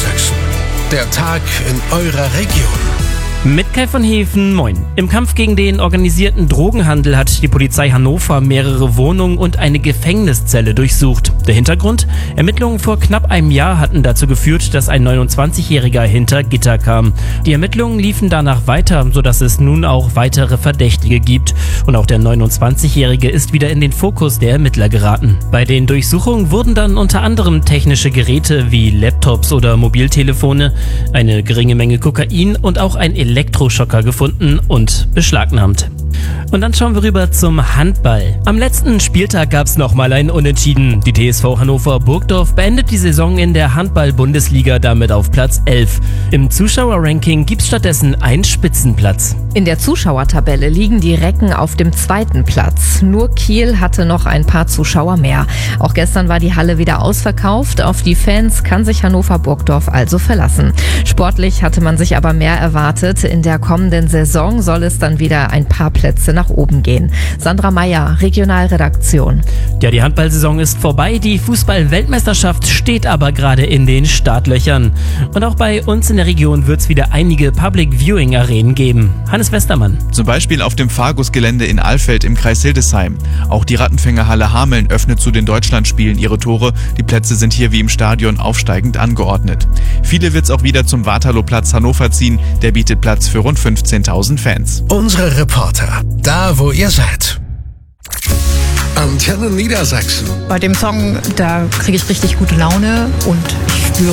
Niedersachsen. Der Tag in eurer Region. Mit Kai von Hefen, moin. Im Kampf gegen den organisierten Drogenhandel hat die Polizei Hannover mehrere Wohnungen und eine Gefängniszelle durchsucht. Der Hintergrund? Ermittlungen vor knapp einem Jahr hatten dazu geführt, dass ein 29-Jähriger hinter Gitter kam. Die Ermittlungen liefen danach weiter, sodass es nun auch weitere Verdächtige gibt. Und auch der 29-Jährige ist wieder in den Fokus der Ermittler geraten. Bei den Durchsuchungen wurden dann unter anderem technische Geräte wie Laptops oder Mobiltelefone, eine geringe Menge Kokain und auch ein Elektroschocker gefunden und beschlagnahmt. Und dann schauen wir rüber zum Handball. Am letzten Spieltag gab es nochmal ein Unentschieden. Die TSV Hannover Burgdorf beendet die Saison in der Handball-Bundesliga damit auf Platz 11. Im Zuschauerranking gibt es stattdessen einen Spitzenplatz. In der Zuschauertabelle liegen die Recken auf dem 2. Platz. Nur Kiel hatte noch ein paar Zuschauer mehr. Auch gestern war die Halle wieder ausverkauft. Auf die Fans kann sich Hannover Burgdorf also verlassen. Sportlich hatte man sich aber mehr erwartet. In der kommenden Saison soll es dann wieder ein paar Plätze nach oben gehen. Sandra Meyer, Regionalredaktion. Ja, die Handballsaison ist vorbei. Die Fußball-Weltmeisterschaft steht aber gerade in den Startlöchern. Und auch bei uns in der Region wird es wieder einige Public-Viewing-Arenen geben. Hannes Westermann. Zum Beispiel auf dem Fargus-Gelände in Alfeld im Kreis Hildesheim. Auch die Rattenfängerhalle Hameln öffnet zu den Deutschlandspielen ihre Tore. Die Plätze sind hier wie im Stadion aufsteigend angeordnet. Viele wird es auch wieder zum Waterloo-Platz Hannover ziehen. Der bietet Platz für rund 15.000 Fans. Unsere Reporter, da wo ihr seid. Antenne Niedersachsen. Bei dem Song, da kriege ich richtig gute Laune und ich spüre